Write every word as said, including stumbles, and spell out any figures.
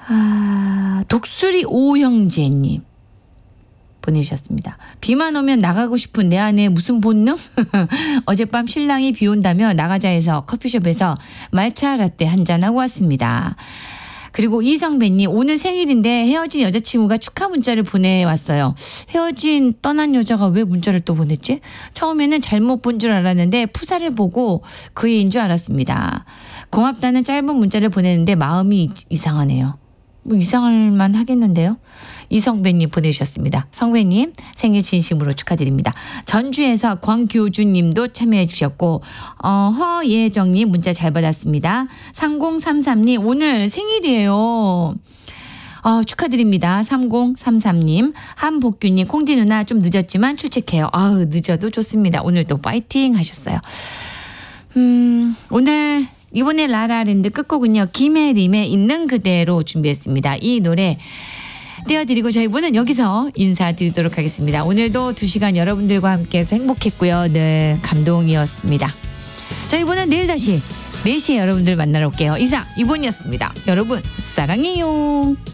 아, 독수리 오형제님 보내주셨습니다. 비만 오면 나가고 싶은 내 안에 무슨 본능? 어젯밤 신랑이 비 온다며 나가자 해서 커피숍에서 말차 라떼 한잔하고 왔습니다. 그리고 이성배님 오늘 생일인데 헤어진 여자친구가 축하 문자를 보내왔어요. 헤어진 떠난 여자가 왜 문자를 또 보냈지? 처음에는 잘못 본 줄 알았는데 푸사를 보고 그 애인 줄 알았습니다. 고맙다는 짧은 문자를 보냈는데 마음이 이상하네요. 뭐 이상할 만 하겠는데요. 이성배님 보내주셨습니다. 성배님 생일 진심으로 축하드립니다. 전주에서 광교주님도 참여해 주셨고 어, 허예정님 문자 잘 받았습니다. 삼공삼삼님 오늘 생일이에요. 어, 축하드립니다. 삼공삼삼님 한복규님 콩디 누나 좀 늦었지만 출첵해요. 아우 늦어도 좋습니다. 오늘도 파이팅 하셨어요. 음, 오늘 이번에 라라랜드 끝곡은요. 김혜림의 있는 그대로 준비했습니다. 이 노래 띄워드리고 저희분은 여기서 인사드리도록 하겠습니다. 오늘도 두 시간 여러분들과 함께해서 행복했고요. 늘 감동이었습니다. 저희분은 내일 다시 네 시에 여러분들 만나러 올게요. 이상 이본이었습니다. 여러분 사랑해요.